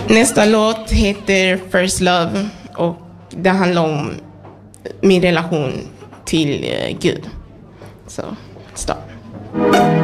Nästa låt heter First Love och det handlar om min relation till Gud. Så, stopp.